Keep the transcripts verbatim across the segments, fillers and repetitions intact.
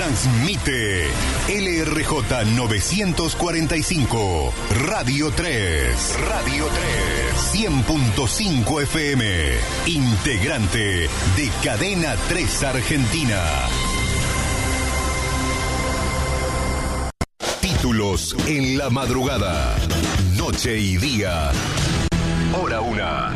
Transmite L R J novecientos cuarenta y cinco, Radio tres, Radio tres, cien punto cinco F M, integrante de Cadena tres Argentina. Títulos en la madrugada, noche y día, hora una.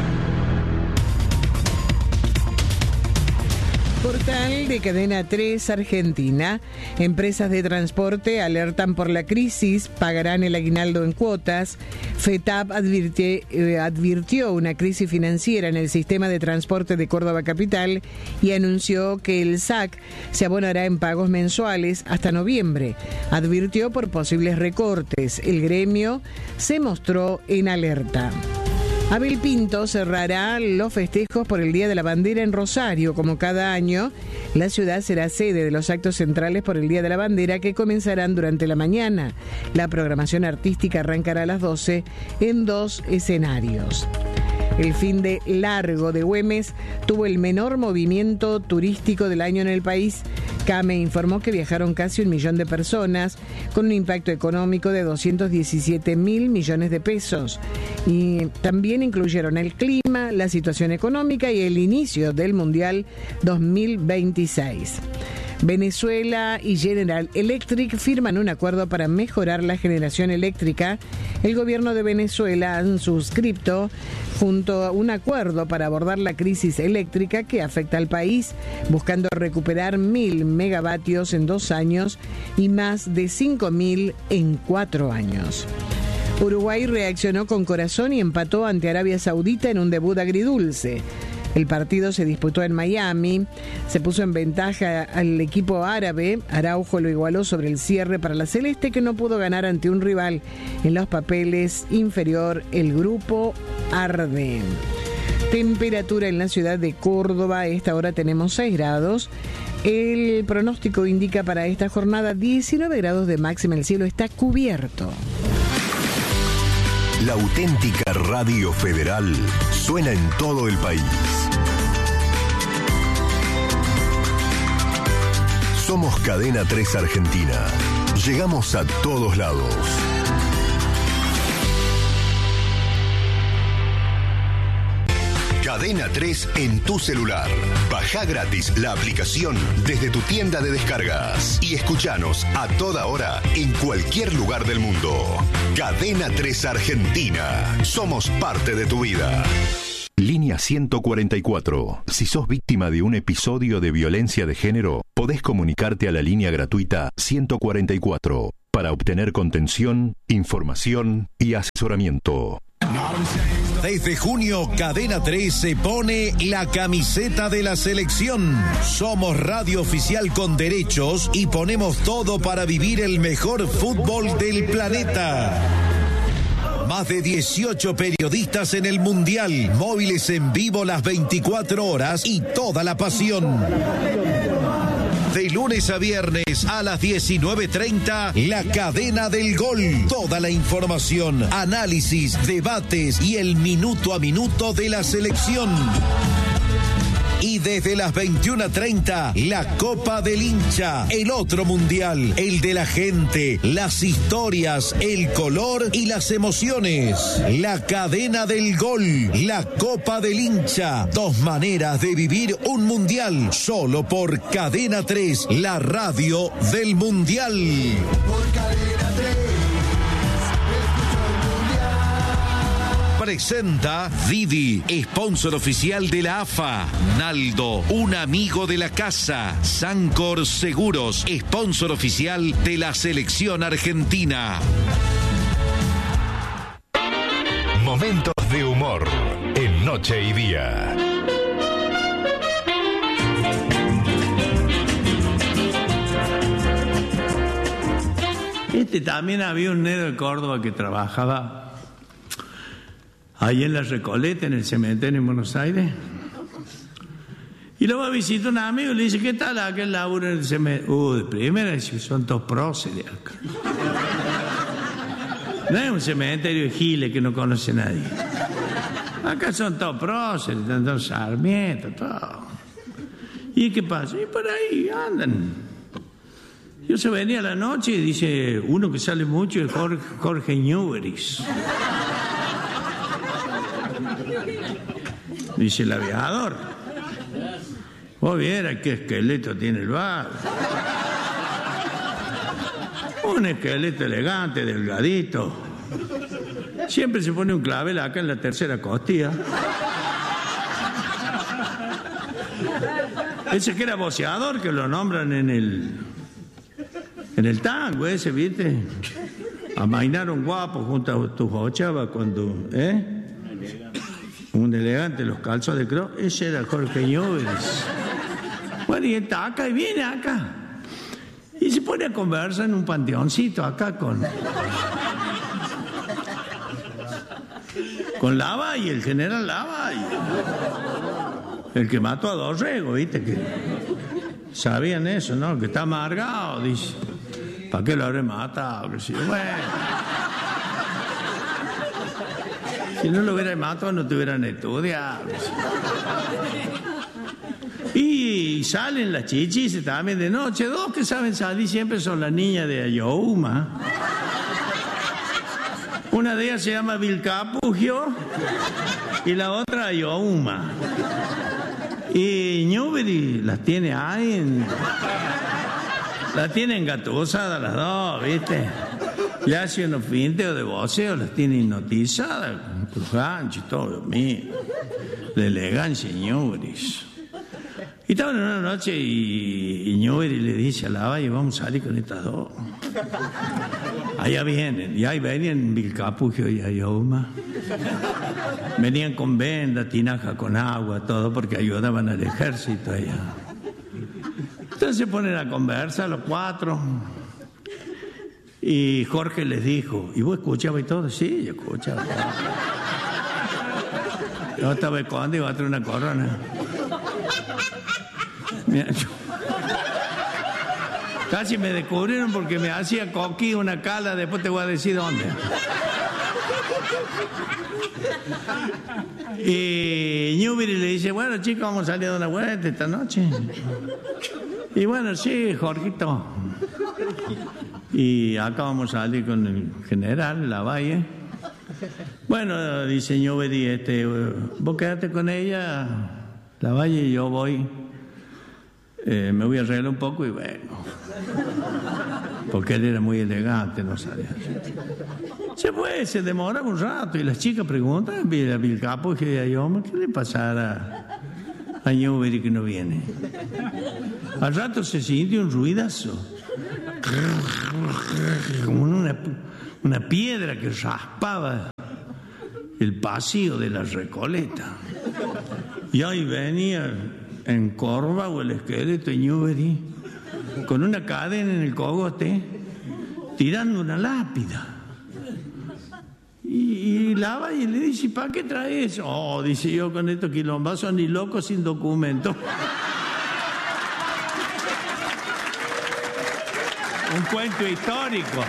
Portal de Cadena tres Argentina. Empresas de transporte alertan por la crisis, pagarán el aguinaldo en cuotas. FETAP advirtió, eh, advirtió una crisis financiera en el sistema de transporte de Córdoba Capital y anunció que el S A C se abonará en pagos mensuales hasta noviembre. Advirtió por posibles recortes. El gremio se mostró en alerta. Abel Pinto cerrará los festejos por el Día de la Bandera en Rosario. Como cada año, la ciudad será sede de los actos centrales por el Día de la Bandera que comenzarán durante la mañana. La programación artística arrancará a las doce en dos escenarios. El fin de largo de Güemes tuvo el menor movimiento turístico del año en el país. CAME informó que viajaron casi un millón de personas, con un impacto económico de doscientos diecisiete mil millones de pesos. Y también incluyeron el clima, la situación económica y el inicio del Mundial dos mil veintiséis. Venezuela y General Electric firman un acuerdo para mejorar la generación eléctrica. El gobierno de Venezuela han suscrito junto a un acuerdo para abordar la crisis eléctrica que afecta al país, buscando recuperar mil megavatios en dos años y más de cinco mil en cuatro años. Uruguay reaccionó con corazón y empató ante Arabia Saudita en un debut agridulce. El partido se disputó en Miami, se puso en ventaja al equipo árabe. Araujo lo igualó sobre el cierre para la Celeste, que no pudo ganar ante un rival en los papeles inferior. El grupo arde. Temperatura en la ciudad de Córdoba, a esta hora tenemos seis grados. El pronóstico indica para esta jornada diecinueve grados de máxima, el cielo está cubierto. La auténtica Radio Federal suena en todo el país. Somos Cadena tres Argentina. Llegamos a todos lados. Cadena tres en tu celular. Baja gratis la aplicación desde tu tienda de descargas y escuchanos a toda hora en cualquier lugar del mundo. Cadena tres Argentina. Somos parte de tu vida. Línea ciento cuarenta y cuatro. Si sos víctima de un episodio de violencia de género, podés comunicarte a la línea gratuita ciento cuarenta y cuatro para obtener contención, información y asesoramiento. Desde junio, Cadena tres se pone la camiseta de la selección. Somos radio oficial con derechos y ponemos todo para vivir el mejor fútbol del planeta. Más de dieciocho periodistas en el Mundial, móviles en vivo las veinticuatro horas y toda la pasión. De lunes a viernes a las diecinueve treinta, La Cadena del Gol. Toda la información, análisis, debates y el minuto a minuto de la selección. Y desde las veintiuna treinta, la Copa del Hincha, el otro mundial, el de la gente, las historias, el color y las emociones. La Cadena del Gol, la Copa del Hincha, dos maneras de vivir un mundial, solo por Cadena tres, la radio del mundial. Por Cadena tres. Presenta Didi, sponsor oficial de la A F A. Naldo, un amigo de la casa. Sancor Seguros, sponsor oficial de la selección argentina. Momentos de humor en Noche y Día. Este también había un negro de Córdoba que trabajaba ahí en la Recoleta, en el cementerio en Buenos Aires. Y luego visita un amigo y le dice, ¿qué tal aquel laburo en el cementerio? Uh, de primera, son todos próceres acá. No es un cementerio de giles que no conoce nadie. Acá son todos próceres, están todos Sarmiento, todo. ¿Y qué pasa? Y por ahí andan. Yo se venía a la noche y dice, uno que sale mucho es Jorge, Jorge Newbery. Dice el aviador. Vos vieras qué esqueleto tiene el bar. Un esqueleto elegante, delgadito. Siempre se pone un clavel acá en la tercera costilla. Ese que era boceador, que lo nombran en el en el tango ese, ¿viste? Amainaron guapo junto a tus ochavas cuando, ¿eh? Un elegante, los calzos de croc. Ese era Jorge Newbery. Bueno, y está acá y viene acá. Y se pone a conversar en un panteoncito acá con con Lavalle, el general Lavalle, el que mató a Dorrego, ¿viste? Que sabían eso, ¿no? Que está amargado, dice. ¿Para qué lo habré matado? Que sí, bueno. Si no lo hubieran matado, no te hubieran estudiado. Y salen las chichis también de noche. Dos que saben salir siempre son las niñas de Ayohuma. Una de ellas se llama Vilcapugio y la otra Ayohuma. Y Newbery las tiene ahí, en, las tiene engatusadas las dos, ¿viste? Le hace unos finteos de voceo, las tiene hipnotizadas, por gancho y todo, Dios mío. La elegancia Newbery. Y estaban en una noche y, y Newbery le dice a Lavalle, vamos a salir con estas dos. Allá vienen, y ahí venían Vilcapugio y Ayohuma. Venían con venda, tinaja con agua, todo, porque ayudaban al ejército allá. Entonces se ponen a conversar los cuatro. Y Jorge les dijo, ¿y vos escuchabas y todo? Sí, yo escuchaba. Yo estaba escondido y iba a traer una corona. Mira, yo... Casi me descubrieron porque me hacía coquí una cala, después te voy a decir dónde. Y Newbery le dice, bueno chicos, vamos a salir de una vuelta esta noche. Y bueno, sí, Jorgito. Y acá vamos a salir con el general Lavalle. Bueno, dice Newbery, este, vos quedate con ella, Lavalle, y yo voy. Eh, me voy a arreglar un poco y vengo. Porque él era muy elegante, no sabía. Se fue, se demoraba un rato y las chicas preguntan a Vilcapugio y a Ayohuma, ¿qué le pasará a Newbery que no viene? Al rato se sintió un ruidazo, como una, una piedra que raspaba el pasillo de la Recoleta. Y ahí venía encorvado el esqueleto de Newbery, con una cadena en el cogote, tirando una lápida. Y, y Lavalle le dice, ¿para qué traes eso? Oh, dice, yo con estos quilombazos ni loco sin documento. Un cuento histórico.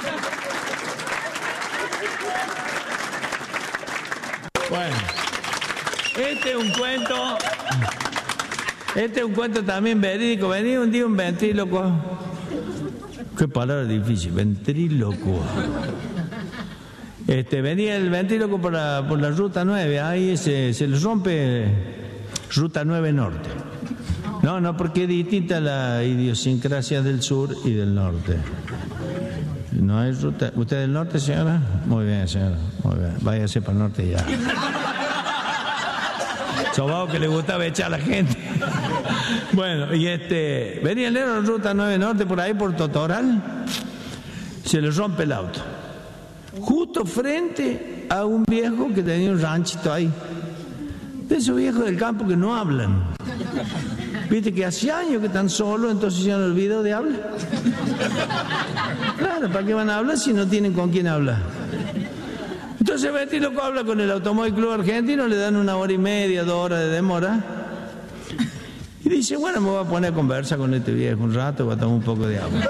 Bueno, este es un cuento... Este es un cuento también verídico. Venía un día un ventrílocuo. Qué palabra difícil, ventrílocuo. Este, venía el ventrílocuo por la, por la ruta nueve. Ahí se, se les rompe ruta nueve norte. No, no, porque es distinta la idiosincrasia del sur y del norte. No hay ruta. ¿Usted del norte, señora? Muy bien, señora. Muy bien. Váyase para el norte ya. Sobao que le gustaba echar a la gente. Bueno, y este, venía el negro en ruta nueve norte, por ahí por Totoral, se le rompe el auto. Justo frente a un viejo que tenía un ranchito ahí. De esos viejos del campo que no hablan. Viste que hace años que están solos, entonces ya han olvidado de hablar. Claro, ¿para qué van a hablar si no tienen con quién hablar? Entonces Betty loco habla con el Automóvil Club Argentino, le dan una hora y media, dos horas de demora. Y dice, bueno, me voy a poner a conversar con este viejo un rato, voy a tomar un poco de agua.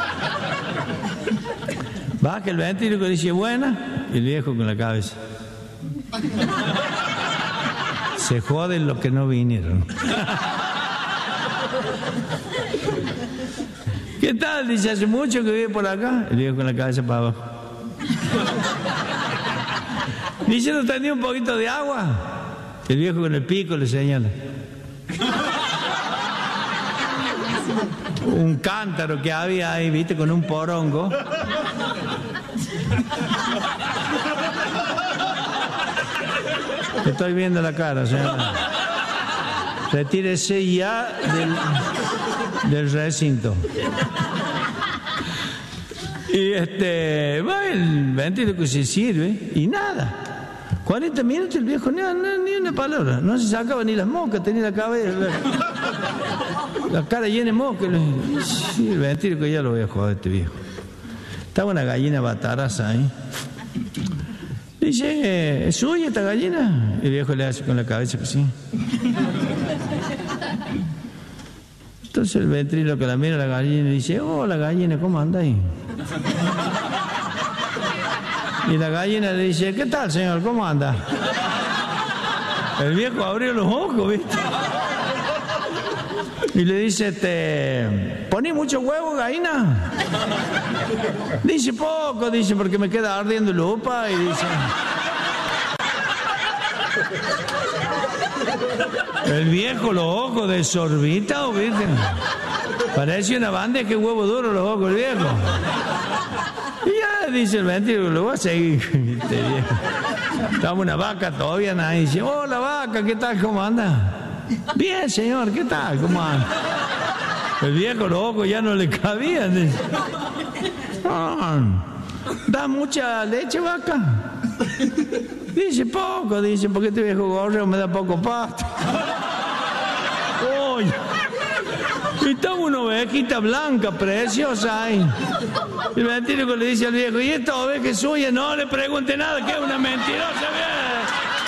Baja el ventríloco y dice, buena, y el viejo con la cabeza. Se joden los que no vinieron. ¿Qué tal? Dice, hace mucho que vive por acá. El viejo con la cabeza para abajo. Dice, ¿no tenía un poquito de agua? El viejo con el pico le señala. Un cántaro que había ahí, viste, con un porongo. Te estoy viendo la cara, señora. Retírese ya del, del recinto. Y este, va el ventilador que se sirve y nada. cuarenta minutos el viejo, ni, ni una palabra. No se sacaba ni las moscas, tenía la cabeza, la, la cara llena de moscas. Sí, el ventilador que ya lo voy a joder este viejo. Estaba una gallina bataraza ahí. Dice, ¿es suya esta gallina? El viejo le hace con la cabeza que sí. Entonces el ventrilo que la mira a la gallina y dice, oh, la gallina, ¿cómo andáis? Y la gallina le dice, ¿qué tal, señor? ¿Cómo anda? El viejo abrió los ojos, ¿viste? Y le dice, este, ¿poní mucho huevo, gallina? Dice, poco, dice, porque me queda ardiendo el upa. Y dice... El viejo, los ojos desorbitados, ¿viste? Parece una bandeja de huevo duro los ojos del viejo. Y ya dice el ventilador, lo voy a seguir. Este viejo. Estaba una vaca todavía, nadie dice, hola vaca, ¿qué tal? ¿Cómo anda? Bien, señor, ¿qué tal? ¿Cómo anda? El viejo, los ojos ya no le cabían. Dice, oh, ¿da mucha leche, vaca? Dice, poco, dice, porque este viejo gorreo me da poco pasto. Oye, y estaba una ovejita blanca, preciosa ahí. Y el ventríloco le dice al viejo, ¿y esta oveja es suya? No le pregunte nada, que es una mentirosa, vieja.